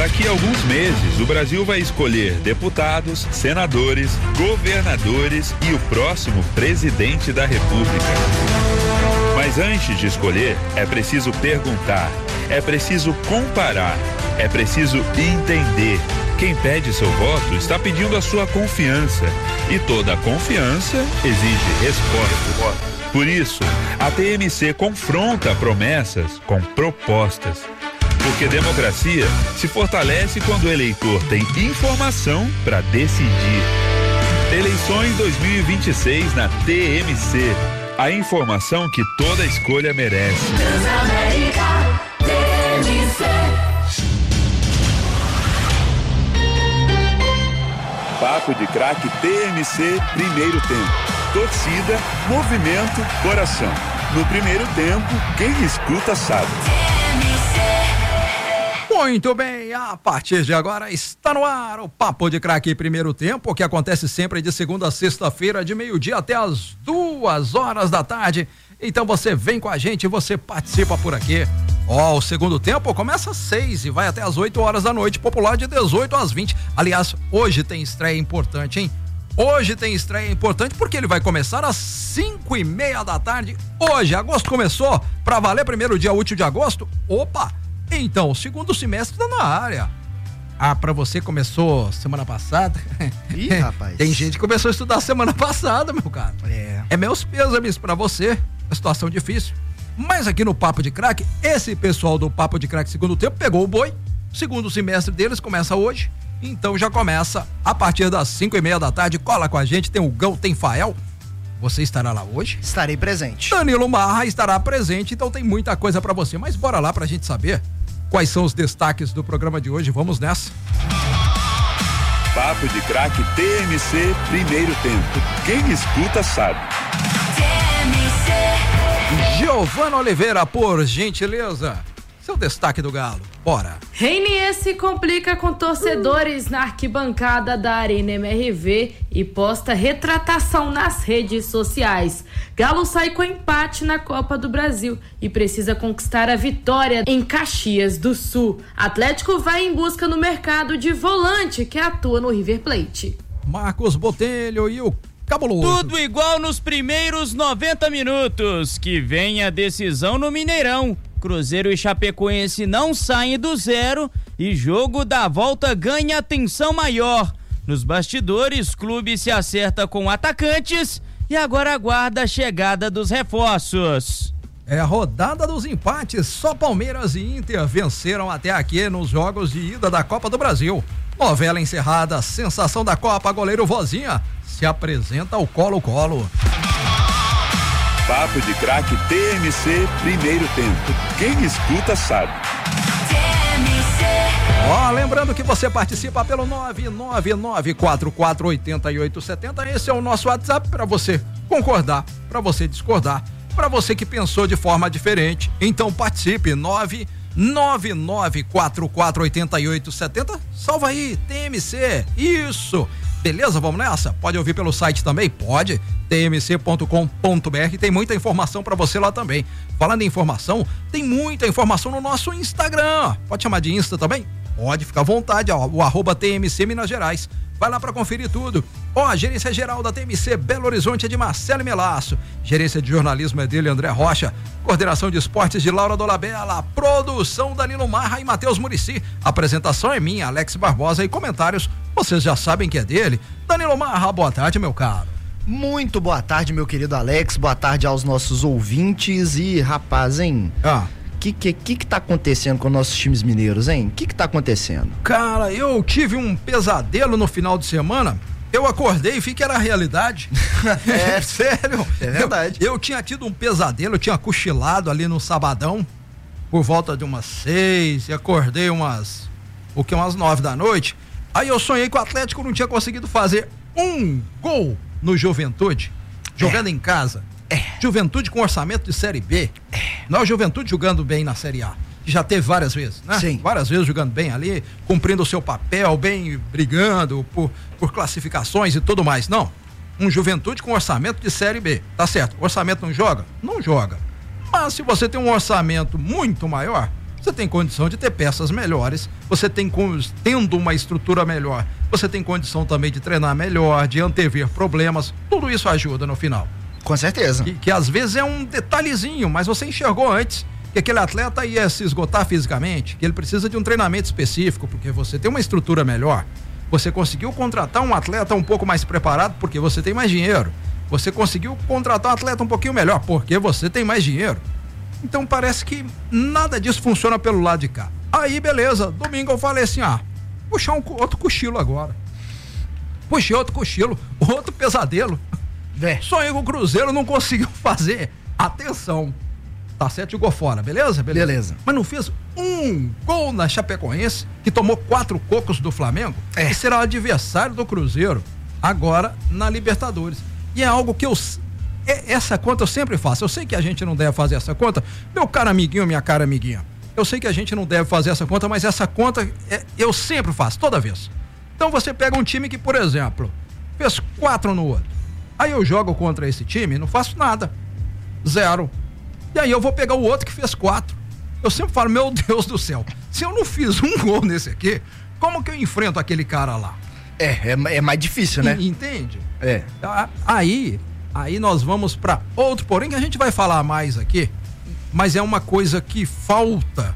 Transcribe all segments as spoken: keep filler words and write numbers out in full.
Daqui a alguns meses, o Brasil vai escolher deputados, senadores, governadores e o próximo presidente da República. Mas antes de escolher, é preciso perguntar, é preciso comparar, é preciso entender. Quem pede seu voto está pedindo a sua confiança. E toda confiança exige resposta. Por isso, a T M C confronta promessas com propostas. Porque democracia se fortalece quando o eleitor tem informação para decidir. Eleições dois mil e vinte e seis na T M C. A informação que toda escolha merece. Transamérica, T M C. Papo de Craque T M C, primeiro tempo. Torcida, movimento, coração. No primeiro tempo, quem escuta sabe. Muito bem, a partir de agora está no ar o Papo de Craque primeiro tempo, que acontece sempre de segunda a sexta-feira, de meio-dia até as duas horas da tarde. Então você vem com a gente, você participa por aqui. Ó, oh, o segundo tempo começa às seis e vai até às oito horas da noite, popular de dezoito às vinte. Aliás, hoje tem estreia importante, hein? Hoje tem estreia importante porque ele vai começar às cinco e meia da tarde. Hoje, agosto começou, pra valer primeiro dia útil de agosto. Opa! Então, o segundo semestre tá na área. Ah, pra você começou semana passada? Ih, rapaz. Tem gente que começou a estudar semana passada, meu cara. É. É meus pêsames pra você. É situação difícil. Mas aqui no Papo de Craque, esse pessoal do Papo de Craque segundo tempo pegou o boi. Segundo semestre deles começa hoje. Então já começa a partir das cinco e meia da tarde. Cola com a gente, tem o Gão, tem Fael. Você estará lá hoje? Estarei presente. Danilo Marra estará presente, então tem muita coisa pra você. Mas bora lá pra gente saber quais são os destaques do programa de hoje. Vamos nessa. Papo de Craque T M C, primeiro tempo. Quem escuta sabe. T M C. Giovana Oliveira, por gentileza, seu destaque do Galo. Bora. Reinier se complica com torcedores na arquibancada da Arena M R V e posta retratação nas redes sociais. Galo sai com empate na Copa do Brasil e precisa conquistar a vitória em Caxias do Sul. Atlético vai em busca no mercado de volante que atua no River Plate. Marcos Botelho e o Cabuloso. Tudo igual nos primeiros noventa minutos. Que vem a decisão no Mineirão. Cruzeiro e Chapecoense não saem do zero e jogo da volta ganha atenção maior. Nos bastidores, clube se acerta com atacantes e agora aguarda a chegada dos reforços. É a rodada dos empates. Só Palmeiras e Inter venceram até aqui nos jogos de ida da Copa do Brasil. Novela encerrada, sensação da Copa, goleiro Vozinha se apresenta ao Colo-Colo. Papo de Craque T M C, primeiro tempo. Quem escuta sabe. T M C. Ó, oh, lembrando que você participa pelo nove nove nove quatro quatro oito oito sete zero. Esse é o nosso WhatsApp para você concordar, para você discordar, para você que pensou de forma diferente. Então participe, nove nove nove quatro quatro oito oito sete zero. Salva aí, T M C. Isso. Beleza, vamos nessa? Pode ouvir pelo site também? Pode. T M C ponto com ponto B R, tem muita informação pra você lá também. Falando em informação, tem muita informação no nosso Instagram. Pode chamar de Insta também? Pode, ficar à vontade, ó, o arroba T M C Minas Gerais. Vai lá pra conferir tudo. Ó, a gerência geral da T M C Belo Horizonte é de Marcelo Melaço. Gerência de jornalismo é dele, André Rocha. Coordenação de esportes de Laura Dolabella. Produção Danilo Marra e Matheus Murici. Apresentação é minha, Alex Barbosa, e comentários vocês já sabem que é dele. Danilo Marra, boa tarde, meu caro. Muito boa tarde, meu querido Alex. Boa tarde aos nossos ouvintes. E, rapaz, hein? Ah. Que, que que que tá acontecendo com nossos times mineiros, hein? Que que tá acontecendo? Cara, eu tive um pesadelo no final de semana. Eu acordei e vi que era realidade. É, sério. É verdade. Eu, eu tinha tido um pesadelo, eu tinha cochilado ali no sabadão, por volta de umas seis, e acordei umas, o que, umas nove da noite. Aí eu sonhei que o Atlético não tinha conseguido fazer um gol no Juventude, jogando é. em casa. É. Juventude com orçamento de Série B. É. Não é o Juventude jogando bem na Série A, que já teve várias vezes, né? Sim. Várias vezes jogando bem ali, cumprindo o seu papel, bem brigando por, por classificações e tudo mais. Não. Um Juventude com orçamento de Série B. Tá certo. O orçamento não joga? Não joga. Mas se você tem um orçamento muito maior, você tem condição de ter peças melhores, você tem, tendo uma estrutura melhor, você tem condição também de treinar melhor, de antever problemas, tudo isso ajuda no final. Com certeza. Que, que às vezes é um detalhezinho, mas você enxergou antes que aquele atleta ia se esgotar fisicamente, que ele precisa de um treinamento específico, porque você tem uma estrutura melhor, você conseguiu contratar um atleta um pouco mais preparado porque você tem mais dinheiro, você conseguiu contratar um atleta um pouquinho melhor porque você tem mais dinheiro. Então parece que nada disso funciona pelo lado de cá. Aí beleza, domingo eu falei assim, ah, puxar um outro cochilo agora. Puxei outro cochilo, outro pesadelo. É. Sonhei com o Cruzeiro, não conseguiu fazer. Atenção. Tá certo, jogou fora, beleza? beleza? Beleza. Mas não fez um gol na Chapecoense, que tomou quatro cocos do Flamengo, é. e será o adversário do Cruzeiro, agora na Libertadores. E é algo que eu... É, essa conta eu sempre faço. Eu sei que a gente não deve fazer essa conta. Meu caro amiguinho, minha cara amiguinha. Eu sei que a gente não deve fazer essa conta, mas essa conta é, eu sempre faço, toda vez. Então você pega um time que, por exemplo, fez quatro no outro. Aí eu jogo contra esse time e não faço nada. Zero. E aí eu vou pegar o outro que fez quatro. Eu sempre falo, meu Deus do céu, se eu não fiz um gol nesse aqui, como que eu enfrento aquele cara lá? É, é, é mais difícil, né? E, entende? É. Aí, aí nós vamos para outro, porém que a gente vai falar mais aqui, mas é uma coisa que falta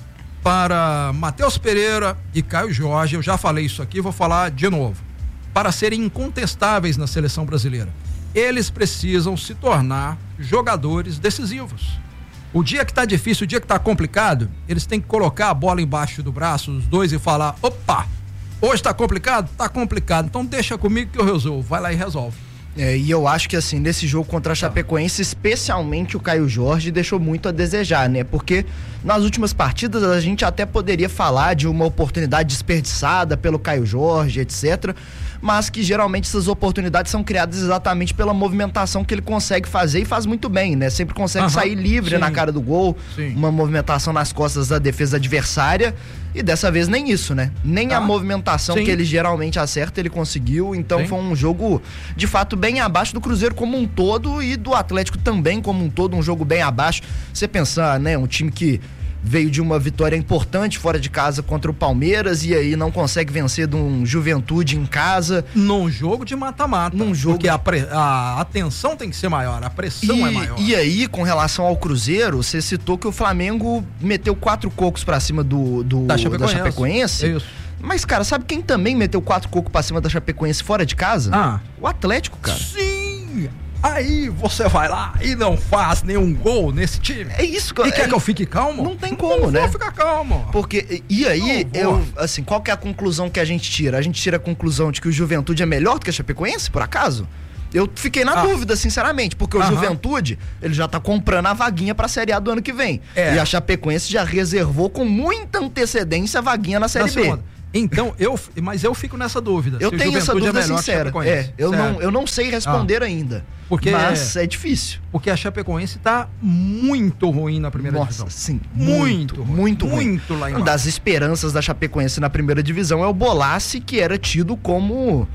para Matheus Pereira e Caio Jorge. Eu já falei isso aqui, vou falar de novo. Para serem incontestáveis na seleção brasileira, eles precisam se tornar jogadores decisivos. O dia que tá difícil, o dia que tá complicado, eles têm que colocar a bola embaixo do braço, os dois, e falar, opa, hoje tá complicado? Tá complicado, então deixa comigo que eu resolvo. Vai lá e resolve. É, e eu acho que assim, nesse jogo contra a Chapecoense, especialmente o Caio Jorge deixou muito a desejar, né? Porque nas últimas partidas a gente até poderia falar de uma oportunidade desperdiçada pelo Caio Jorge, etcétera, mas que geralmente essas oportunidades são criadas exatamente pela movimentação que ele consegue fazer e faz muito bem, né? Sempre consegue uhum, sair livre sim. na cara do gol, sim. uma movimentação nas costas da defesa adversária, e dessa vez nem isso, né? Nem ah, a movimentação sim. que ele geralmente acerta ele conseguiu, então sim. foi um jogo de fato bem abaixo do Cruzeiro como um todo e do Atlético também como um todo, um jogo bem abaixo. Você pensar, né, um time que veio de uma vitória importante fora de casa contra o Palmeiras e aí não consegue vencer de um Juventude em casa. Num jogo de mata-mata. Num jogo. Porque a, pre... a atenção tem que ser maior, a pressão e, é maior. E aí, com relação ao Cruzeiro, você citou que o Flamengo meteu quatro cocos pra cima do, do da Chapecoense. Da Chapecoense. Isso. Mas, cara, sabe quem também meteu quatro cocos pra cima da Chapecoense fora de casa? Ah. O Atlético, cara. Sim! Aí você vai lá e não faz nenhum gol nesse time. É isso, cara. E quer é... que eu fique calmo? Não tem como, não né? Não vou ficar calmo. Porque, e aí, eu, assim, qual que é a conclusão que a gente tira? A gente tira a conclusão de que o Juventude é melhor do que a Chapecoense, por acaso? Eu fiquei na ah. dúvida, sinceramente, porque Aham. o Juventude, ele já tá comprando a vaguinha pra Série A do ano que vem. É. E a Chapecoense já reservou com muita antecedência a vaguinha na Série B. Então, eu, mas eu fico nessa dúvida. Eu tenho essa dúvida é sincera. É, eu, não, eu não sei responder ah. ainda. Porque, mas é difícil. Porque a Chapecoense tá muito ruim na primeira Nossa, divisão. Sim, muito, muito, muito ruim. Muito lá embaixo. Uma das esperanças da Chapecoense na primeira divisão é o Bolassi, que era tido como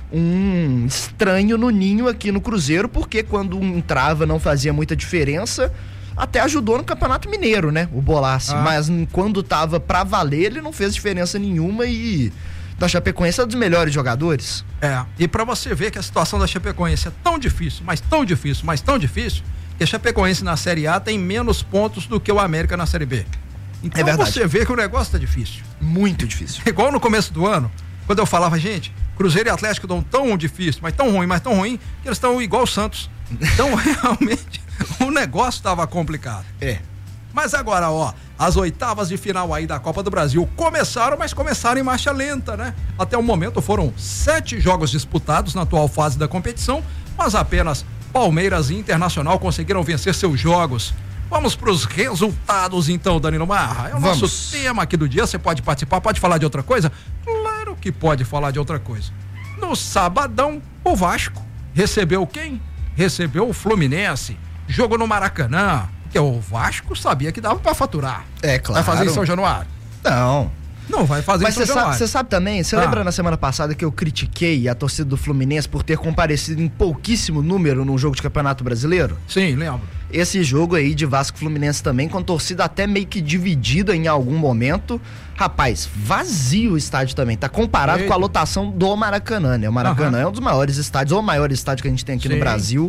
um estranho no ninho aqui no Cruzeiro, porque quando entrava não fazia muita diferença. Até ajudou no Campeonato Mineiro, né? O Bolassi. Ah. Mas quando tava pra valer, ele não fez diferença nenhuma e da Chapecoense é um dos melhores jogadores. É, e pra você ver que a situação da Chapecoense é tão difícil, mas tão difícil, mas tão difícil, que a Chapecoense na Série A tem menos pontos do que o América na Série B. Então é verdade. Você vê que o negócio tá difícil. Muito difícil. Igual no começo do ano, quando eu falava, gente, Cruzeiro e Atlético dão tão difícil, mas tão ruim, mas tão ruim, que eles estão igual o Santos. Então, realmente, o negócio estava complicado. É. Mas agora, ó, as oitavas de final aí da Copa do Brasil começaram, mas começaram em marcha lenta, né? Até o momento foram sete jogos disputados na atual fase da competição, mas apenas Palmeiras e Internacional conseguiram vencer seus jogos. Vamos para os resultados então, Danilo Marra. É o Vamos. nosso tema aqui do dia. Você pode participar, pode falar de outra coisa? Claro que pode falar de outra coisa. No sabadão, o Vasco recebeu quem? Recebeu o Fluminense. Jogo no Maracanã. Porque o Vasco sabia que dava para faturar. É, claro. Vai fazer em São Januário? Não. Não vai fazer Mas São você sabe, Januário. você sabe também, você Ah. lembra na semana passada que eu critiquei a torcida do Fluminense por ter comparecido em pouquíssimo número num jogo de Campeonato Brasileiro? Sim, lembro. Esse jogo aí de Vasco e Fluminense também, com torcida até meio que dividida em algum momento. Rapaz, vazio o estádio também, tá comparado Eita. com a lotação do Maracanã, né? O Maracanã Aham. é um dos maiores estádios, ou o maior estádio que a gente tem aqui Sim. no Brasil.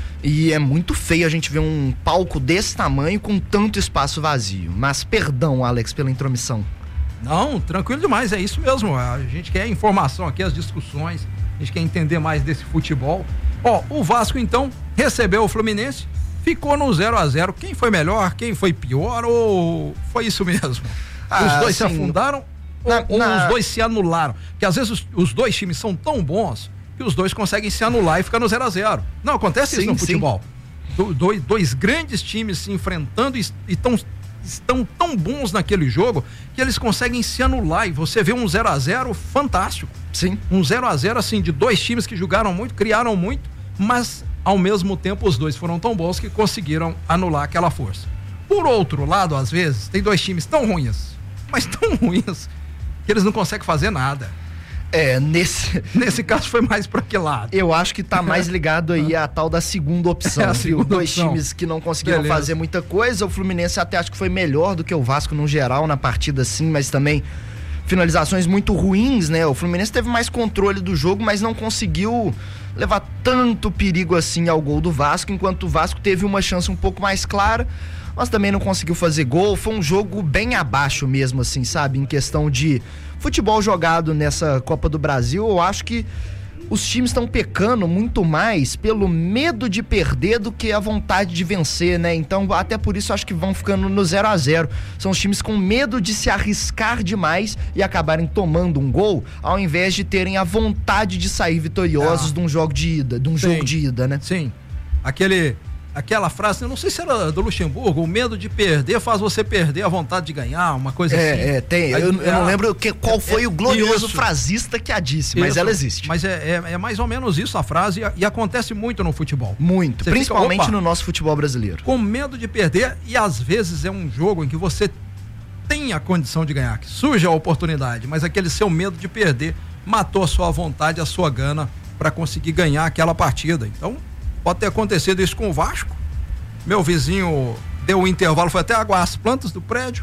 E é muito feio a gente ver um palco desse tamanho com tanto espaço vazio. Mas perdão, Alex, pela intromissão. Não, tranquilo demais, é isso mesmo. A gente quer informação aqui, as discussões, a gente quer entender mais desse futebol. Ó, o Vasco então recebeu o Fluminense, ficou no zero a zero. Quem foi melhor, quem foi pior, ou foi isso mesmo? Ah, os dois se assim, afundaram na- ou, ou na- os dois se anularam? Porque às vezes os, os dois times são tão bons que os dois conseguem se anular e ficar no zero a zero. Não, acontece Sim, isso no sim. futebol. Do- dois, dois grandes times se enfrentando e, e tão, estão tão bons naquele jogo que eles conseguem se anular e você vê um zero a zero fantástico. Sim. Um zero a zero assim de dois times que jogaram muito, criaram muito, mas ao mesmo tempo os dois foram tão bons que conseguiram anular aquela força. Por outro lado, às vezes, tem dois times tão ruins, mas tão ruins que eles não conseguem fazer nada. É, nesse. Nesse caso foi mais para que lado? Eu acho que tá mais ligado aí à tal da segunda opção. É a viu? segunda Dois opção. times que não conseguiram Beleza. fazer muita coisa. O Fluminense até acho que foi melhor do que o Vasco no geral na partida, sim, mas também finalizações muito ruins, né? O Fluminense teve mais controle do jogo, mas não conseguiu levar tanto perigo assim ao gol do Vasco, enquanto o Vasco teve uma chance um pouco mais clara, mas também não conseguiu fazer gol. Foi um jogo bem abaixo mesmo, assim, sabe? Em questão de futebol jogado nessa Copa do Brasil, eu acho que os times estão pecando muito mais pelo medo de perder do que a vontade de vencer, né? Então, até por isso, acho que vão ficando no zero a zero. São os times com medo de se arriscar demais e acabarem tomando um gol, ao invés de terem a vontade de sair vitoriosos Ah. de um jogo de ida, de um Sim. jogo de ida, né? Sim. Aquele, aquela frase, eu não sei se era do Luxemburgo, o medo de perder faz você perder a vontade de ganhar, uma coisa assim. É, é, tem. Aí, Eu, eu não ah, lembro que, qual foi é- o glorioso isso. frasista que a disse, mas Isso. ela existe. Mas é, é, é mais ou menos isso a frase e, e acontece muito no futebol. Muito. Você Principalmente fica, opa, no nosso futebol brasileiro. com medo de perder e às vezes é um jogo em que você tem a condição de ganhar, que surge a oportunidade, mas aquele seu medo de perder matou a sua vontade, a sua gana para conseguir ganhar aquela partida. Então, pode ter acontecido isso com o Vasco. Meu vizinho deu um intervalo, foi até aguar as plantas do prédio.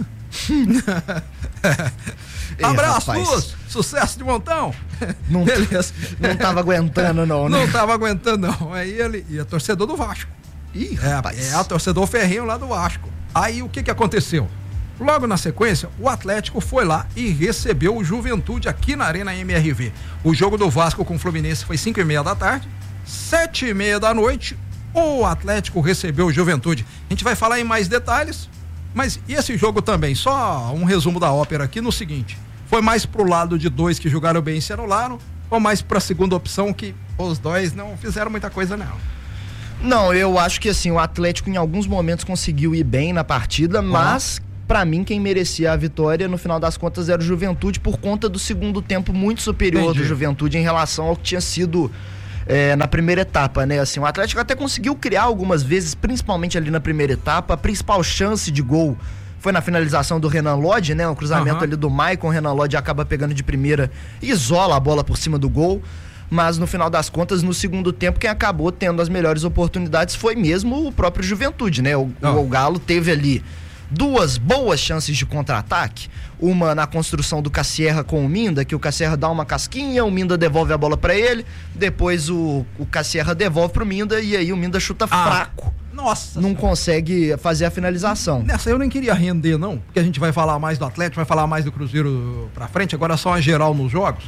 Ei, Abraço, rapaz. Luz! Sucesso de montão! Não, Beleza. não tava aguentando, não, né? Não tava aguentando, não. Aí ele. E é torcedor do Vasco. Ih, rapaz. É, é a torcedor ferrenho lá do Vasco. Aí o que que aconteceu? Logo na sequência, o Atlético foi lá e recebeu o Juventude aqui na Arena M R V. O jogo do Vasco com o Fluminense foi cinco e meia da tarde, sete e meia da noite, o Atlético recebeu o Juventude. A gente vai falar em mais detalhes, mas e esse jogo também? Só um resumo da ópera aqui no seguinte: foi mais pro lado de dois que jogaram bem e se anularam, ou mais pra segunda opção que os dois não fizeram muita coisa não? Não, eu acho que assim, o Atlético em alguns momentos conseguiu ir bem na partida, mas pra mim quem merecia a vitória no final das contas era o Juventude, por conta do segundo tempo muito superior Entendi. do Juventude em relação ao que tinha sido é, na primeira etapa, né? Assim, o Atlético até conseguiu criar algumas vezes, principalmente ali na primeira etapa. A principal chance de gol foi na finalização do Renan Lodge, né? O cruzamento Aham. ali do Maicon, o Renan Lodge acaba pegando de primeira e isola a bola por cima do gol. Mas no final das contas, no segundo tempo, quem acabou tendo as melhores oportunidades foi mesmo o próprio Juventude, né? O, Ah. o Galo teve ali duas boas chances de contra-ataque. Uma na construção do Cassierra com o Minda, que o Cassierra dá uma casquinha, o Minda devolve a bola pra ele, depois o, o Cassierra devolve pro Minda e aí o Minda chuta Ah. fraco. Nossa! Não consegue fazer a finalização. Nessa eu nem queria render, não, porque a gente vai falar mais do Atlético, vai falar mais do Cruzeiro pra frente, agora é só uma geral nos jogos.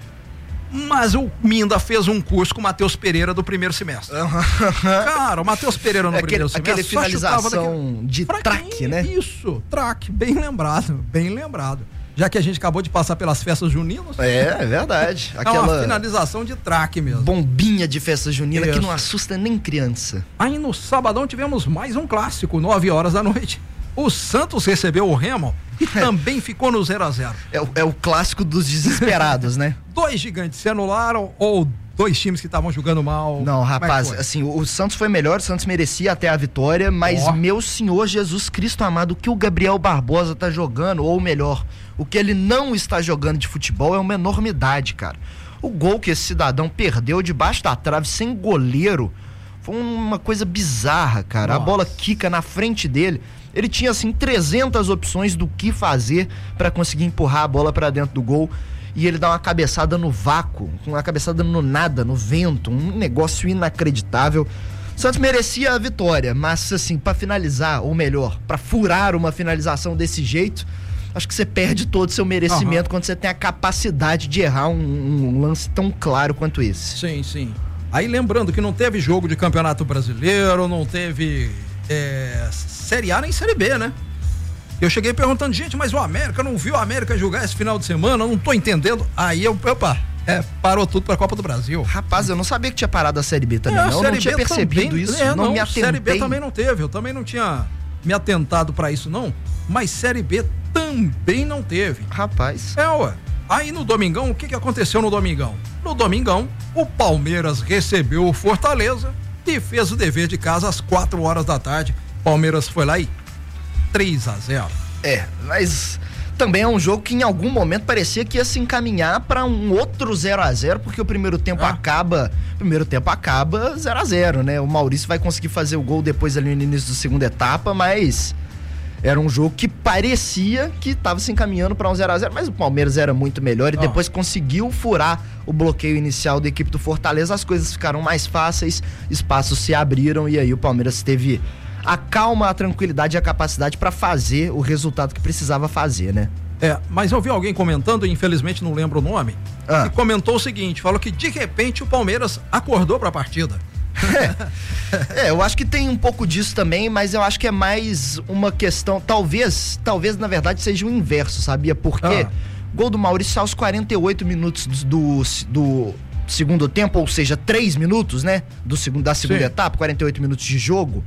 Mas o Minda fez um curso com o Matheus Pereira do primeiro semestre. Cara, o Matheus Pereira no Aquele- primeiro semestre. aquele só chutava finalização daquele- de Fraquinho, traque, né? Isso, traque, bem lembrado, bem lembrado. Já que a gente acabou de passar pelas festas juninas, É, é verdade. é uma Aquela finalização de traque mesmo. bombinha de festa junina que Isso. não assusta nem criança. Aí no sabadão tivemos mais um clássico, nove horas da noite. O Santos recebeu o Remo e também ficou no zero a zero. É, o- é o clássico dos desesperados, né? Dois gigantes se anularam, ou dois times que estavam jogando mal. Não, rapaz, Como é que assim, o, o Santos foi melhor, o Santos merecia até a vitória, mas Ó. meu Senhor Jesus Cristo amado, o que o Gabriel Barbosa tá jogando, ou melhor, o que ele não está jogando de futebol é uma enormidade, cara. O gol que esse cidadão perdeu debaixo da trave, sem goleiro, foi uma coisa bizarra, cara. Nossa. A bola quica na frente dele. Ele tinha, assim, trezentas opções do que fazer pra conseguir empurrar a bola pra dentro do gol. E ele dá uma cabeçada no vácuo, uma cabeçada no nada, no vento, um negócio inacreditável. O Santos merecia a vitória, mas, assim, pra finalizar, ou melhor, pra furar uma finalização desse jeito, acho que você perde todo o seu merecimento Aham. quando você tem a capacidade de errar um, um lance tão claro quanto esse. Sim, sim. Aí lembrando que não teve jogo de Campeonato Brasileiro, não teve é, Série A nem Série B, né? Eu cheguei perguntando, gente, mas o América não viu o América jogar esse final de semana? Eu não tô entendendo. Aí eu, opa, é, parou tudo pra Copa do Brasil. Rapaz, eu não sabia que tinha parado a Série B também, É, a não. Eu Série não tinha B percebido também- isso, é, não, me atentei. Série B também não teve, eu também não tinha me atentado pra isso, não. Mas Série B também não teve. Rapaz. É, ué. Aí no Domingão, o que que aconteceu no Domingão? No Domingão, o Palmeiras recebeu o Fortaleza e fez o dever de casa às quatro horas da tarde. Palmeiras foi lá e três a zero. É, mas também é um jogo que em algum momento parecia que ia se encaminhar pra um outro zero a zero, porque o primeiro tempo Ah. acaba, primeiro tempo acaba zero a zero, né? O Maurício vai conseguir fazer o gol depois ali no início da segunda etapa, mas era um jogo que parecia que estava se encaminhando para um zero a zero, mas o Palmeiras era muito melhor e Ah. depois conseguiu furar o bloqueio inicial da equipe do Fortaleza, as coisas ficaram mais fáceis, espaços se abriram e aí o Palmeiras teve a calma, a tranquilidade e a capacidade para fazer o resultado que precisava fazer, né? É, mas eu vi alguém comentando, infelizmente não lembro o nome, Ah. e comentou o seguinte, falou que de repente o Palmeiras acordou pra partida. É, eu acho que tem um pouco disso também, mas eu acho que é mais uma questão, talvez, talvez na verdade seja o inverso, sabia? Porque Ah. gol do Maurício aos quarenta e oito minutos do, do segundo tempo, ou seja, três minutos, né? Do segundo, da segunda Sim. etapa, quarenta e oito minutos de jogo.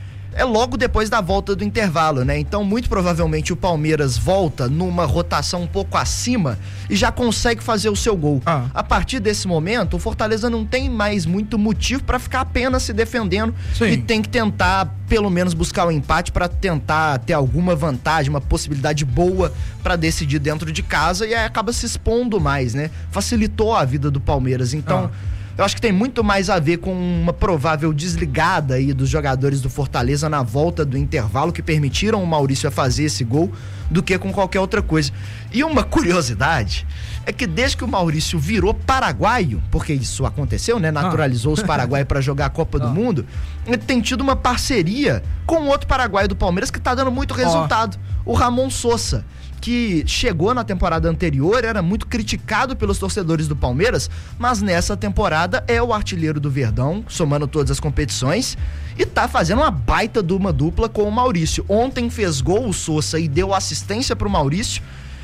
É logo depois da volta do intervalo, né? Então, muito provavelmente o Palmeiras volta numa rotação um pouco acima e já consegue fazer o seu gol. Ah. A partir desse momento, o Fortaleza não tem mais muito motivo para ficar apenas se defendendo Sim. e tem que tentar, pelo menos, buscar o empate para tentar ter alguma vantagem, uma possibilidade boa para decidir dentro de casa e aí acaba se expondo mais, né? Facilitou a vida do Palmeiras. Então, Ah. eu acho que tem muito mais a ver com uma provável desligada aí dos jogadores do Fortaleza na volta do intervalo que permitiram o Maurício a fazer esse gol do que com qualquer outra coisa. E uma curiosidade é que desde que o Maurício virou paraguaio, porque isso aconteceu, né? Naturalizou os paraguaios para jogar a Copa do Ah. Mundo, ele tem tido uma parceria com outro paraguaio do Palmeiras que tá dando muito resultado, o Ramon Sosa, que chegou na temporada anterior, era muito criticado pelos torcedores do Palmeiras, mas nessa temporada é o artilheiro do Verdão, somando todas as competições, e tá fazendo uma baita de uma dupla com o Maurício. Ontem fez gol o Sosa e deu assistência pro Maurício.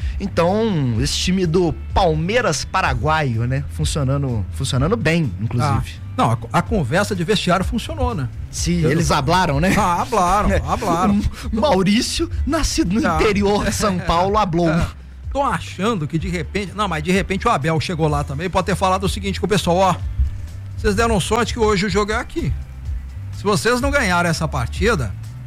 Então, esse time do Palmeiras paraguaio, né, funcionando, funcionando bem, Ah, inclusive. não, a, a conversa de vestiário funcionou, né? Se Eu eles não- hablaram, né? Ah, hablaram, hablaram. O Maurício, nascido no Ah. interior de São Paulo, hablou. É, tô achando que de repente, não, mas de repente o Abel chegou lá também, pode ter falado o seguinte com o pessoal, ó, vocês deram sorte que hoje o jogo é aqui. Se vocês não ganharem essa partida,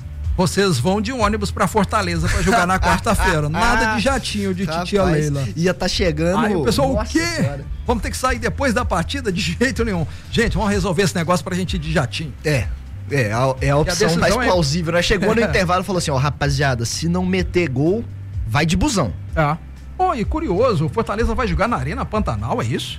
vocês vão de ônibus pra Fortaleza pra jogar na quarta-feira. Nada de jatinho de titia Rapaz, Leila. ia tá chegando. Aí o pessoal, o Nossa quê? Senhora. Vamos ter que sair depois da partida? De jeito nenhum. Gente, vamos resolver esse negócio pra gente ir de jatinho. É. É, a- é a opção decisão mais é- plausível, né? Chegou no intervalo e falou assim, ó, rapaziada, se não meter gol, vai de busão. É. Pô, e curioso, o Fortaleza vai jogar na Arena Pantanal, é isso?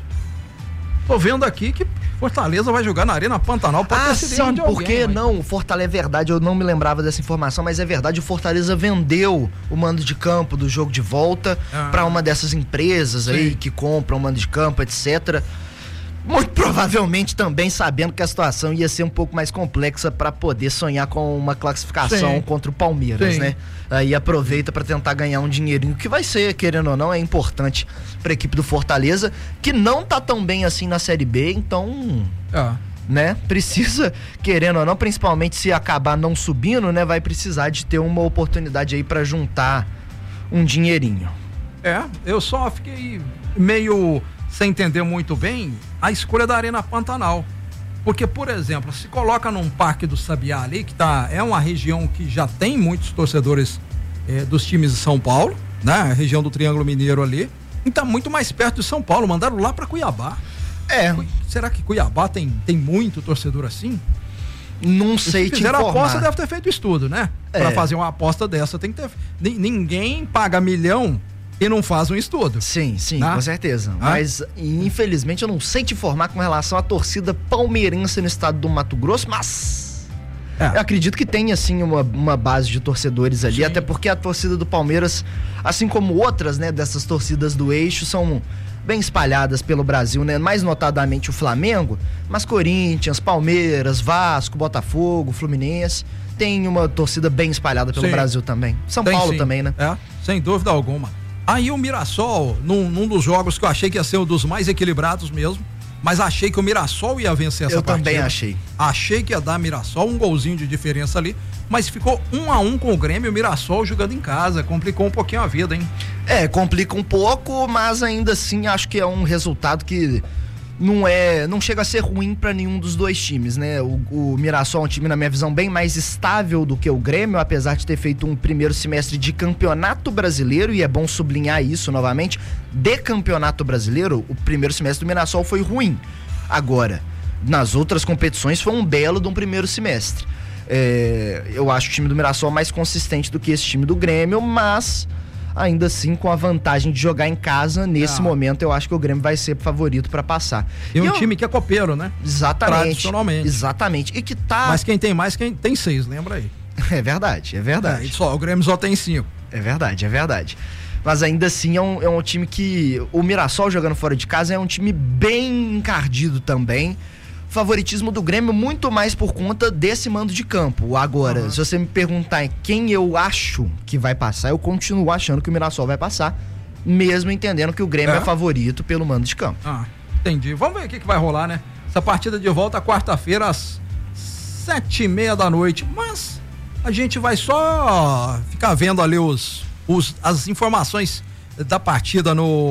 Tô vendo aqui que Fortaleza vai jogar na Arena Pantanal. Pode Ah, ter sim, sido de alguém, porque mas- não, o Fortaleza é verdade, eu não me lembrava dessa informação, mas é verdade, o Fortaleza vendeu o mando de campo do jogo de volta Ah. pra uma dessas empresas aí Sim. que compram mando de campo, etcétera. Muito provavelmente também sabendo que a situação ia ser um pouco mais complexa pra poder sonhar com uma classificação Sim. contra o Palmeiras, Sim. né? Aí aproveita pra tentar ganhar um dinheirinho, que vai ser, querendo ou não, é importante pra equipe do Fortaleza, que não tá tão bem assim na Série B, então É. né? Precisa, querendo ou não, principalmente se acabar não subindo, né? Vai precisar de ter uma oportunidade aí pra juntar um dinheirinho. É, eu só fiquei meio sem entender muito bem a escolha da Arena Pantanal. Porque, por exemplo, se coloca num Parque do Sabiá ali, que tá, é uma região que já tem muitos torcedores eh, dos times de São Paulo, né? A região do Triângulo Mineiro ali, e tá muito mais perto de São Paulo, mandaram lá pra Cuiabá. É. Cu- Será que Cuiabá tem, tem muito torcedor assim? Não sei Se te fizeram a informar. aposta, deve ter feito estudo, né? É. Pra fazer uma aposta dessa, tem que ter. Ni- Ninguém paga milhão e não faz um estudo. Sim, sim, Ah? com certeza. Ah? Mas, infelizmente, eu não sei te informar com relação à torcida palmeirense no estado do Mato Grosso, mas É. eu acredito que tem, assim, uma, uma base de torcedores ali, Sim. até porque a torcida do Palmeiras, assim como outras, né, dessas torcidas do eixo, são bem espalhadas pelo Brasil, né? Mais notadamente o Flamengo, mas Corinthians, Palmeiras, Vasco, Botafogo, Fluminense, tem uma torcida bem espalhada pelo Sim. Brasil também. São Tem Paulo sim. também, né? É, sem dúvida alguma. Aí o Mirassol, num, num dos jogos que eu achei que ia ser um dos mais equilibrados mesmo, mas achei que o Mirassol ia vencer essa Eu partida. também achei. Achei que ia dar Mirassol, um golzinho de diferença ali, mas ficou um a um com o Grêmio, o Mirassol jogando em casa, complicou um pouquinho a vida, hein? É, complica um pouco, mas ainda assim acho que é um resultado que não é, não chega a ser ruim pra nenhum dos dois times, né? O, o Mirassol é um time, na minha visão, bem mais estável do que o Grêmio, apesar de ter feito um primeiro semestre de campeonato brasileiro, e é bom sublinhar isso novamente, de campeonato brasileiro, o primeiro semestre do Mirassol foi ruim. Agora, nas outras competições foi um belo de um primeiro semestre. É, eu acho o time do Mirassol mais consistente do que esse time do Grêmio, mas ainda assim com a vantagem de jogar em casa, nesse Ah. momento eu acho que o Grêmio vai ser favorito pra passar. E um eu- time que é copeiro, né? Exatamente. Tradicionalmente. Exatamente. E que tá... Mas quem tem mais, quem tem seis, lembra aí. É verdade, é É, verdade. e só, o Grêmio só tem cinco. É verdade, é verdade. Mas ainda assim é um, é um time que... O Mirassol jogando fora de casa é um time bem encardido também. Favoritismo do Grêmio muito mais por conta desse mando de campo. Agora, Uhum. se você me perguntar quem eu acho que vai passar, eu continuo achando que o Mirassol vai passar, mesmo entendendo que o Grêmio é, É? favorito pelo mando de campo. Ah, entendi. Vamos ver o que, que vai rolar, né? Essa partida de volta quarta-feira às sete e meia da noite. Mas a gente vai só ficar vendo ali os, os, as informações da partida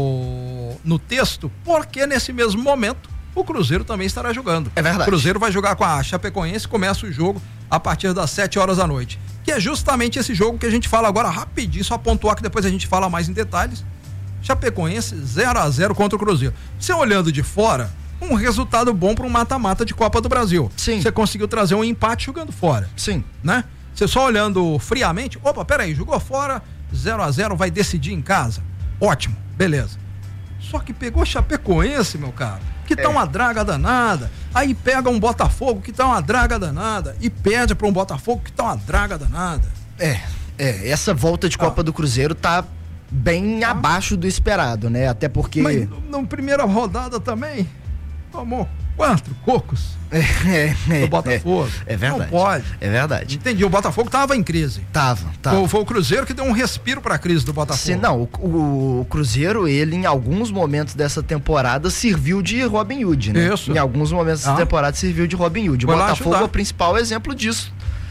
no, no texto, porque nesse mesmo momento o Cruzeiro também estará jogando. É verdade. O Cruzeiro vai jogar com a Chapecoense, começa o jogo a partir das sete horas da noite. Que é justamente esse jogo que a gente fala agora rapidinho, só pontuar que depois a gente fala mais em detalhes. Chapecoense zero a zero contra o Cruzeiro. Você olhando de fora, um resultado bom para um mata-mata de Copa do Brasil. Sim. Você conseguiu trazer um empate jogando fora, Sim. né? Você só olhando friamente, opa, peraí, jogou fora, zero a zero, vai decidir em casa. Ótimo, beleza. Só que pegou Chapecoense, meu cara, que tá É. uma draga danada. Aí pega um Botafogo que tá uma draga danada e perde para um Botafogo que tá uma draga danada. É, é, essa volta de Copa Ah. do Cruzeiro tá bem abaixo do esperado, né? Até porque... Mas na primeira rodada também tomou quatro cocos É, é, do Botafogo. É, é verdade. Não pode. É verdade. Entendi, o Botafogo tava em crise. Tava, tava. Foi, foi o Cruzeiro que deu um respiro pra crise do Botafogo. Se, não, o, o- o Cruzeiro, ele em alguns momentos dessa temporada serviu de Robin Hood, né? Isso. Em alguns momentos dessa Ah. temporada serviu de Robin Hood. O Foi lá Botafogo ajudar. é o principal exemplo disso.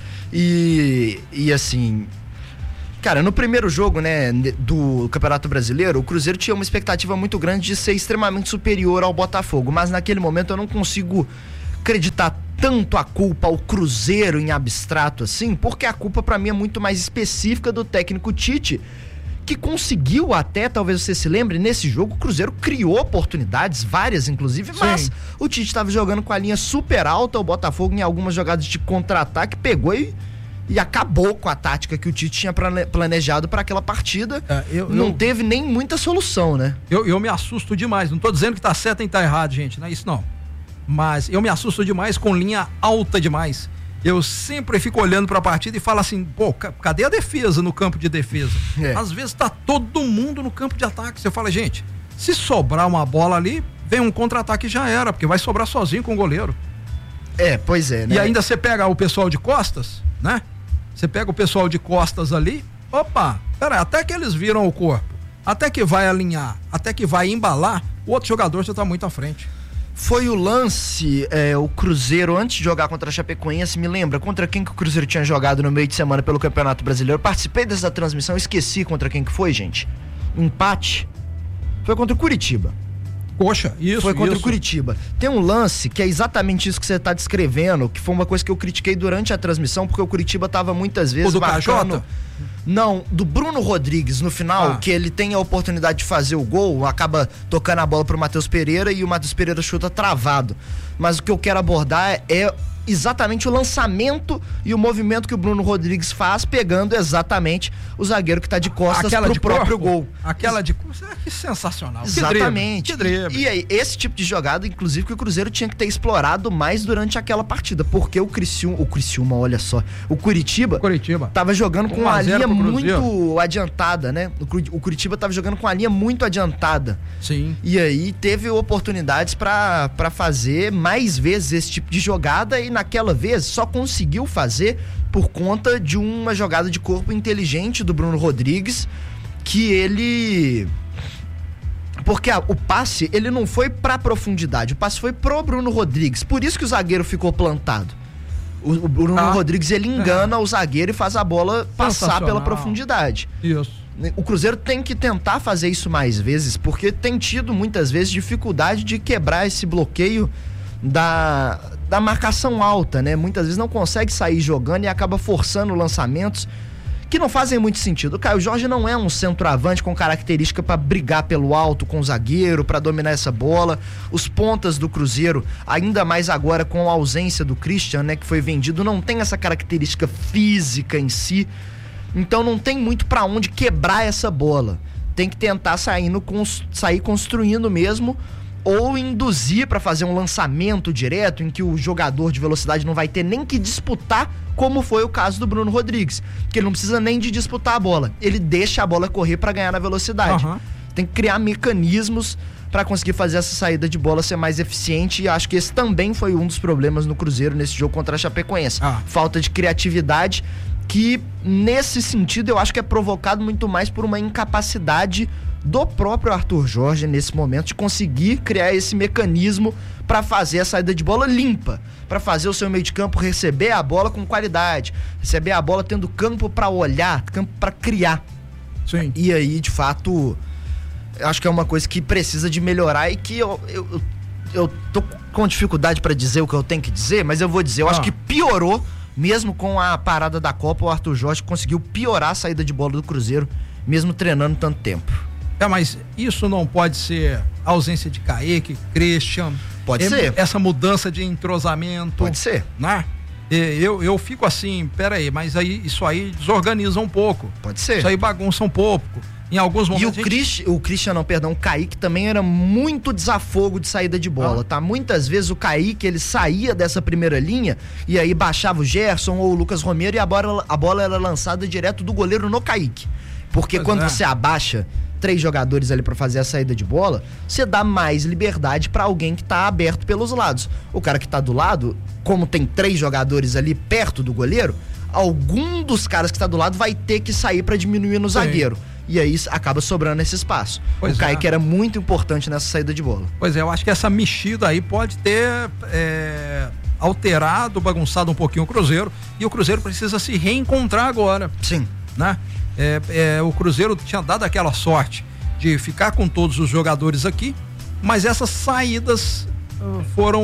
E, e assim, cara, no primeiro jogo, né, do Campeonato Brasileiro, o Cruzeiro tinha uma expectativa muito grande de ser extremamente superior ao Botafogo, mas naquele momento eu não consigo acreditar tanto a culpa ao Cruzeiro em abstrato assim, porque a culpa pra mim é muito mais específica do técnico Tite, que conseguiu até, talvez você se lembre, nesse jogo o Cruzeiro criou oportunidades, várias inclusive, mas Sim. o Tite estava jogando com a linha super alta, o Botafogo em algumas jogadas de contra-ataque pegou e, e acabou com a tática que o Tite tinha plane- planejado para aquela partida. É, eu- não eu- teve nem muita solução, né? Eu, eu me assusto demais. Não tô dizendo que tá certo nem tá errado, gente. Não é isso não. Mas eu me assusto demais com linha alta demais. Eu sempre fico olhando pra partida e falo assim, pô, ca- cadê a defesa no campo de defesa? É. Às vezes tá todo mundo no campo de ataque. Você fala, gente, se sobrar uma bola ali, vem um contra-ataque e já era, porque vai sobrar sozinho com o goleiro. É, pois é, né? E ainda você pega o pessoal de costas, né? Você pega o pessoal de costas ali, opa, pera, até que eles viram o corpo, até que vai alinhar, até que vai embalar, o outro jogador já tá muito à frente. Foi o lance, é, o Cruzeiro, antes de jogar contra a Chapecoense, me lembra contra quem que o Cruzeiro tinha jogado no meio de semana pelo Campeonato Brasileiro? Eu participei dessa transmissão, esqueci contra quem que foi, gente. Empate. Foi contra o Curitiba. Coxa, isso, Foi contra isso. o Curitiba. Tem um lance que é exatamente isso que você tá descrevendo, que foi uma coisa que eu critiquei durante a transmissão, porque o Curitiba tava muitas vezes O do marcando... Cajota? Não, do Bruno Rodrigues no final, Ah. que ele tem a oportunidade de fazer o gol, acaba tocando a bola pro Matheus Pereira e o Matheus Pereira chuta travado. Mas o que eu quero abordar é exatamente o lançamento e o movimento que o Bruno Rodrigues faz, pegando exatamente o zagueiro que tá de costas Aquela pro de próprio corpo, gol. Aquela de corpo, que sensacional. Exatamente. Que drible. Que drible. E aí, esse tipo de jogada, inclusive, que o Cruzeiro tinha que ter explorado mais durante aquela partida, porque o Criciúma, o Criciúma, olha só, o Curitiba, Curitiba. tava jogando com um a uma zero linha pro Cruzeiro. muito adiantada, né? O Curi- o Curitiba tava jogando com uma linha muito adiantada. Sim. E aí teve oportunidades pra pra fazer mais vezes esse tipo de jogada e naquela vez só conseguiu fazer por conta de uma jogada de corpo inteligente do Bruno Rodrigues, que ele... Porque a- o passe, ele não foi pra profundidade, o passe foi pro Bruno Rodrigues, por isso que o zagueiro ficou plantado. O, o Bruno Ah. Rodrigues, ele engana o zagueiro e faz a bola passar Sensacional. pela profundidade. Isso. O Cruzeiro tem que tentar fazer isso mais vezes, porque tem tido muitas vezes dificuldade de quebrar esse bloqueio da, da marcação alta, né? Muitas vezes não consegue sair jogando e acaba forçando lançamentos que não fazem muito sentido. O Caio Jorge não é um centroavante com característica para brigar pelo alto com o zagueiro, para dominar essa bola. Os pontas do Cruzeiro, ainda mais agora com a ausência do Christian, né, que foi vendido, não tem essa característica física em si. Então não tem muito pra onde quebrar essa bola. Tem que tentar sair, no, sair construindo mesmo, ou induzir pra fazer um lançamento direto em que o jogador de velocidade não vai ter nem que disputar, como foi o caso do Bruno Rodrigues, que ele não precisa nem de disputar a bola, ele deixa a bola correr pra ganhar na velocidade. Aham. Tem que criar mecanismos pra conseguir fazer essa saída de bola ser mais eficiente, e acho que esse também foi um dos problemas no Cruzeiro nesse jogo contra a Chapecoense. Ah. Falta de criatividade, que nesse sentido eu acho que é provocado muito mais por uma incapacidade do próprio Arthur Jorge nesse momento de conseguir criar esse mecanismo para fazer a saída de bola limpa, para fazer o seu meio de campo receber a bola com qualidade, receber a bola tendo campo para olhar, campo para criar. Sim. E aí, de fato, eu acho que é uma coisa que precisa de melhorar e que eu, eu, eu, eu tô com dificuldade para dizer o que eu tenho que dizer, mas eu vou dizer, eu Ah. acho que piorou, mesmo com a parada da Copa, o Arthur Jorge conseguiu piorar a saída de bola do Cruzeiro, mesmo treinando tanto tempo. É, mas isso não pode ser ausência de Kaique, Christian. Pode é, ser. Essa mudança de entrosamento. Pode ser. Né? E Eu, eu fico assim, peraí, mas aí isso aí desorganiza um pouco. Pode ser. Isso aí bagunça um pouco. Em alguns E momentos. o, a gente- Christian, o Christian, não, perdão, o Kaique também era muito desafogo de saída de bola, Ah. tá? Muitas vezes o Kaique, ele saía dessa primeira linha e aí baixava o Gerson ou o Lucas Romero e a bola, a bola era lançada direto do goleiro no Kaique. Porque Pois quando é. você abaixa três jogadores ali pra fazer a saída de bola, você dá mais liberdade pra alguém que tá aberto pelos lados. O cara que tá do lado, como tem três jogadores ali perto do goleiro, algum dos caras que tá do lado vai ter que sair pra diminuir no Sim. zagueiro. E aí acaba sobrando esse espaço. Pois o Kaique é. era muito importante nessa saída de bola. Pois é, eu acho que essa mexida aí pode ter é, alterado, bagunçado um pouquinho o Cruzeiro. E o Cruzeiro precisa se reencontrar agora. Sim. Né? É, é, o Cruzeiro tinha dado aquela sorte de ficar com todos os jogadores aqui, mas essas saídas uh, foram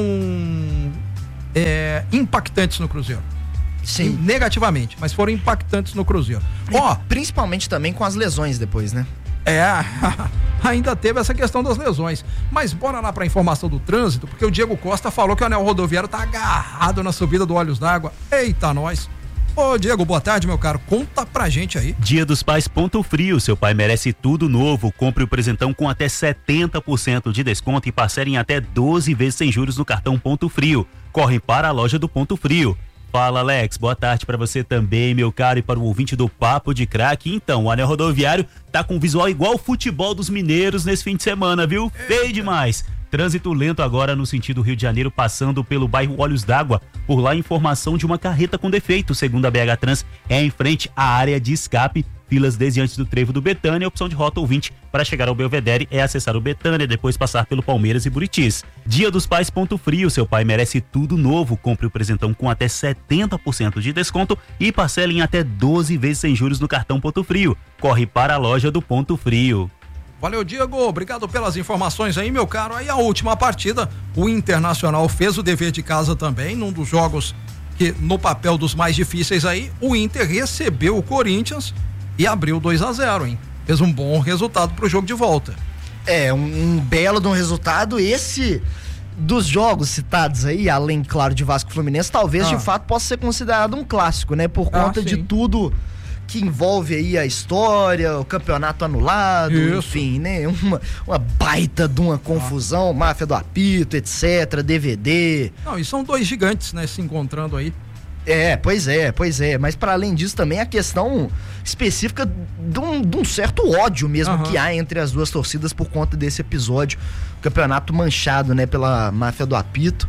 é, impactantes no Cruzeiro. Sim. Negativamente, mas foram impactantes no Cruzeiro. E Ó, principalmente também com as lesões depois, né? é, ainda teve essa questão das lesões. Mas bora lá para a informação do trânsito, porque o Diego Costa falou que o anel rodoviário tá agarrado na subida do Olhos d'Água. Eita, nós. Ô, Diego, boa tarde, meu caro. Conta pra gente aí. Dia dos Pais Ponto Frio, seu pai merece tudo novo. Compre o presentão com até setenta por cento de desconto e parcele em até doze vezes sem juros no cartão Ponto Frio. Corre para a loja do Ponto Frio. Fala, Alex, boa tarde pra você também, meu caro, e para o ouvinte do Papo de Craque. Então, o anel rodoviário tá com visual igual o futebol dos mineiros nesse fim de semana, viu? Feio demais. Trânsito lento agora no sentido Rio de Janeiro, passando pelo bairro Olhos d'Água. Por lá, informação de uma carreta com defeito. Segundo a B H Trans, é em frente à área de escape. Filas desde antes do trevo do Betânia. A opção de rota ouvinte para chegar ao Belvedere é acessar o Betânia, depois passar pelo Palmeiras e Buritis. Dia dos Pais Ponto Frio, seu pai merece tudo novo. Compre o presentão com até setenta por cento de desconto e parcele em até doze vezes sem juros no cartão Ponto Frio. Corre para a loja do Ponto Frio. Valeu, Diego. Obrigado pelas informações aí, meu caro. Aí a última partida, o Internacional fez o dever de casa também, num dos jogos que, no papel dos mais difíceis aí, o Inter recebeu o Corinthians e abriu dois a zero, hein? Fez um bom resultado pro jogo de volta. É, um, um belo de um resultado. Esse dos jogos citados aí, além, claro, de Vasco e Fluminense, talvez Ah. de fato possa ser considerado um clássico, né? Por Ah, conta de sim. tudo que envolve aí a história, o campeonato anulado, Isso. enfim, né? Uma, uma baita de uma confusão, máfia do apito, etc, D V D. Não, e são dois gigantes, né, se encontrando aí. É, pois é, pois é. Mas para além disso também a questão específica de um, de um certo ódio mesmo Aham. que há entre as duas torcidas por conta desse episódio. O campeonato manchado, né, pela máfia do apito.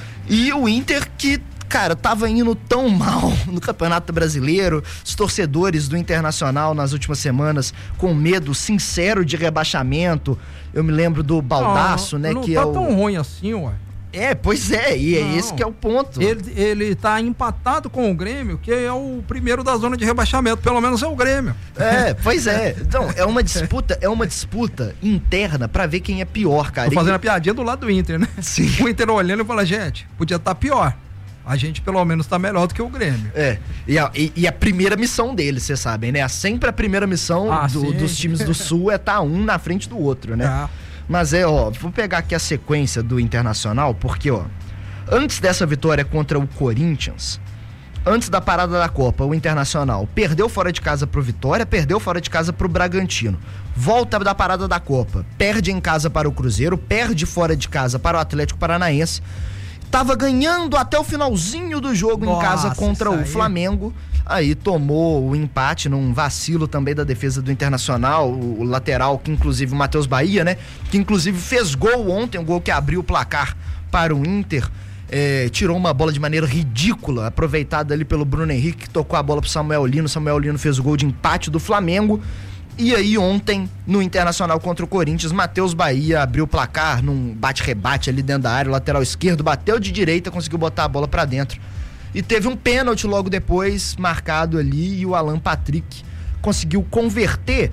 E o Inter que, cara, tava indo tão mal no Campeonato Brasileiro, os torcedores do Internacional nas últimas semanas com medo sincero de rebaixamento. Eu me lembro do Baldaço, não, né, não que tá é o... tão ruim assim, ué. É, pois é, e é Não. esse que é o ponto. Ele, ele tá empatado com o Grêmio, que é o primeiro da zona de rebaixamento, pelo menos é o Grêmio. É, pois é. Então, é uma disputa, é uma disputa interna pra ver quem é pior, cara. Tô fazendo E- a piadinha do lado do Inter, né? Sim. O Inter olhando e fala, gente, podia estar pior. A gente pelo menos tá melhor do que o Grêmio. É, e a, e- e a primeira missão deles, vocês sabem, né? Sempre a primeira missão Ah, do- sim. dos times do Sul é estar um na frente do outro, né? É. Mas é, ó, vou pegar aqui a sequência do Internacional, porque, ó, antes dessa vitória contra o Corinthians, antes da parada da Copa, o Internacional perdeu fora de casa pro Vitória, perdeu fora de casa pro Bragantino. Volta da parada da Copa, perde em casa para o Cruzeiro, perde fora de casa para o Atlético Paranaense. Tava ganhando até o finalzinho do jogo em casa Nossa, contra isso o aí. Flamengo. Aí tomou o empate num vacilo também da defesa do Internacional, o, o lateral, que inclusive o Matheus Bahia, né? Que inclusive fez gol ontem, um gol que abriu o placar para o Inter. É, tirou uma bola de maneira ridícula, aproveitada ali pelo Bruno Henrique, que tocou a bola pro Samuel Lino. Samuel Lino fez o gol de empate do Flamengo. E aí ontem, no Internacional contra o Corinthians, Matheus Bahia abriu o placar num bate-rebate ali dentro da área, o lateral esquerdo bateu de direita, conseguiu botar a bola pra dentro. E teve um pênalti logo depois, marcado ali, e o Alan Patrick conseguiu converter.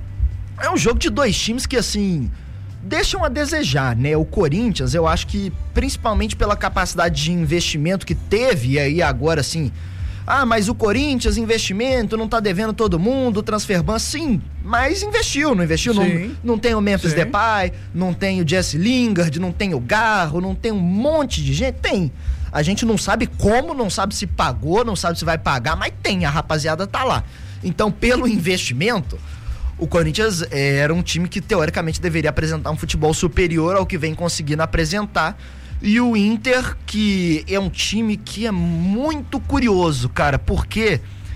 É um jogo de dois times que, assim, deixam a desejar, né? O Corinthians, eu acho que, principalmente pela capacidade de investimento que teve, e aí agora, assim... Ah, mas o Corinthians, investimento, não tá devendo todo mundo, o Transferban, sim, mas investiu, não investiu? Não, Sim. não tem o Memphis Sim. Depay, não tem o Jesse Lingard, não tem o Garro, não tem um monte de gente, tem. A gente não sabe como, não sabe se pagou, não sabe se vai pagar, mas tem, a rapaziada tá lá. Então, pelo investimento, o Corinthians eh, era um time que teoricamente deveria apresentar um futebol superior ao que vem conseguindo apresentar. E o Inter, que é um time que é muito curioso, cara, porque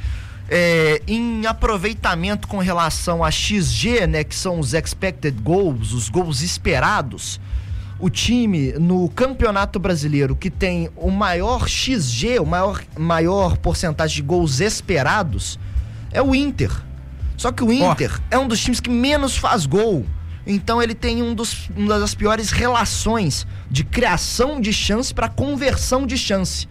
é, em aproveitamento com relação a X G, né, que são os expected goals, os gols esperados, o time no Campeonato Brasileiro que tem o maior X G, o maior, maior porcentagem de gols esperados, é o Inter. Só que o Inter é um dos times que menos faz gol. Então ele tem um dos, uma das piores relações de criação de chance para conversão de chance.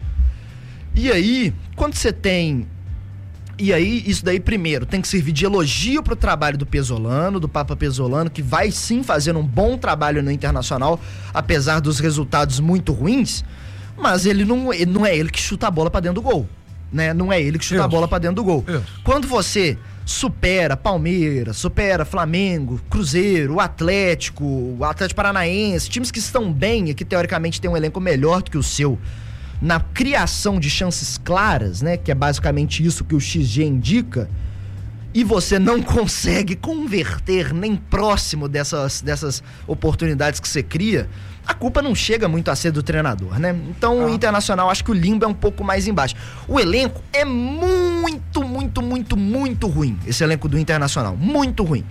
E aí, quando você tem... E aí, isso daí primeiro tem que servir de elogio pro trabalho do Pesolano, do Papa Pesolano, que vai sim fazer um bom trabalho no Internacional, apesar dos resultados muito ruins, mas ele não, ele não é ele que chuta a bola pra dentro do gol, né? Não é ele que chuta Isso. a bola pra dentro do gol. Isso. Quando você supera Palmeiras, supera Flamengo, Cruzeiro, o Atlético, o Atlético Paranaense, times que estão bem e que teoricamente tem um elenco melhor do que o seu, na criação de chances claras, né, que é basicamente isso que o X G indica, e você não consegue converter nem próximo dessas, dessas oportunidades que você cria, a culpa não chega muito a ser do treinador, né? Então Ah. o Internacional, acho que o limbo é um pouco mais embaixo. O elenco é muito, muito, muito, muito ruim, esse elenco do Internacional, muito ruim.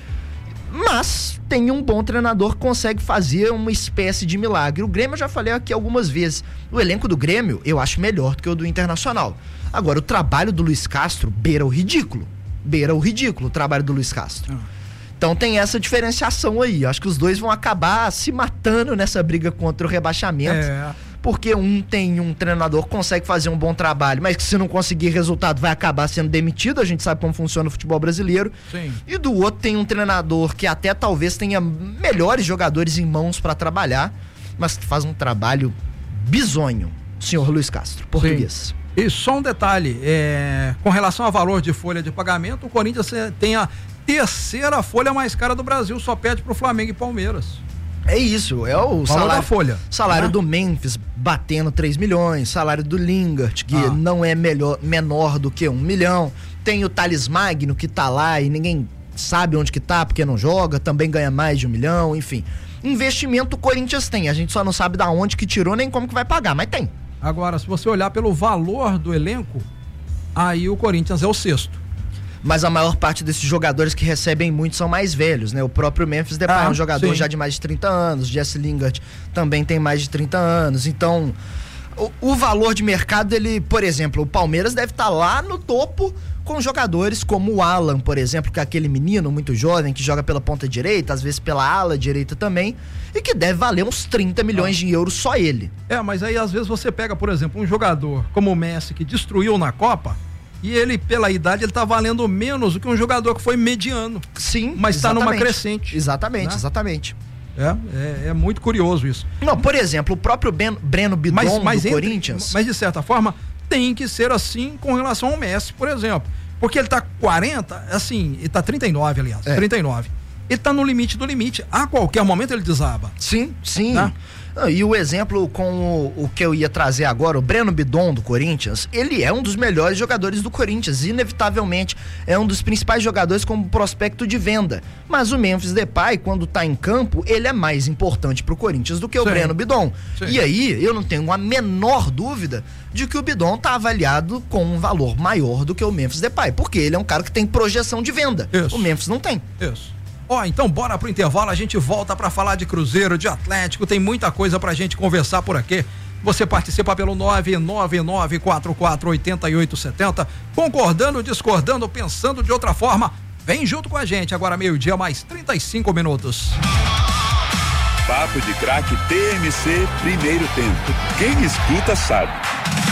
Mas tem um bom treinador que consegue fazer uma espécie de milagre. O Grêmio, eu já falei aqui algumas vezes, o elenco do Grêmio eu acho melhor do que o do Internacional. Agora, o trabalho do Luiz Castro beira o ridículo. Beira o ridículo o trabalho do Luiz Castro. Então tem essa diferenciação aí. Acho que os dois vão acabar se matando nessa briga contra o rebaixamento. É. porque um tem um treinador que consegue fazer um bom trabalho, mas que se não conseguir resultado vai acabar sendo demitido, a gente sabe como funciona o futebol brasileiro. Sim. E do outro tem um treinador que até talvez tenha melhores jogadores em mãos para trabalhar, mas que faz um trabalho bizonho, senhor Luiz Castro, português. Sim. E só um detalhe, é, com relação ao valor de folha de pagamento, o Corinthians tem a terceira folha mais cara do Brasil, só perde pro Flamengo e Palmeiras. É isso, é o Valor salário, da folha, salário né? do Memphis batendo três milhões, salário do Lingard, que Ah. não é melhor, menor do que um milhão. Tem o Thales Magno, que tá lá e ninguém sabe onde que tá, porque não joga, também ganha mais de um milhão, enfim. Investimento o Corinthians tem, a gente só não sabe da onde que tirou nem como que vai pagar, mas tem. Agora, se você olhar pelo valor do elenco, aí o Corinthians é o sexto. Mas a maior parte desses jogadores que recebem muito são mais velhos, né? O próprio Memphis Depay Ah, é um jogador sim. já de mais de trinta anos, Jesse Lingard também tem mais de trinta anos, então o, o valor de mercado, ele, por exemplo, o Palmeiras deve estar lá no topo com jogadores como o Alan, por exemplo, que é aquele menino muito jovem que joga pela ponta direita, às vezes pela ala direita também, e que deve valer uns trinta milhões de euros só ele. É, mas aí às vezes você pega, por exemplo, um jogador como o Messi, que destruiu na Copa, e ele, pela idade, ele tá valendo menos do que um jogador que foi mediano. Sim, Mas tá numa exatamente. crescente. Exatamente, né? exatamente. É, é, é muito curioso isso. Não, por exemplo, o próprio Ben, Breno Bidon Mas, mas, do entre- Corinthians... mas de certa forma, tem que ser assim com relação ao Messi, por exemplo. Porque ele tá quarenta, assim, ele tá trinta e nove, aliás, É. trinta e nove. Ele tá no limite do limite. A qualquer momento ele desaba. Sim, sim. Tá? Ah, E o exemplo com o, o que eu ia trazer agora, o Breno Bidon do Corinthians, ele é um dos melhores jogadores do Corinthians, inevitavelmente é um dos principais jogadores como prospecto de venda. Mas o Memphis Depay, quando tá em campo, ele é mais importante pro Corinthians do que o Sim. Breno Bidon. Sim. E aí, eu não tenho a menor dúvida de que o Bidon tá avaliado com um valor maior do que o Memphis Depay, porque ele é um cara que tem projeção de venda. Isso. O Memphis não tem. Isso. Ó, então bora pro intervalo, a gente volta pra falar de Cruzeiro, de Atlético, tem muita coisa pra gente conversar por aqui. Você participa pelo nove nove nove quatro quatro oito oito sete zero, concordando, discordando, pensando de outra forma. Vem junto com a gente, agora meio-dia mais trinta e cinco minutos. Papo de Craque T M C, primeiro tempo. Quem escuta sabe.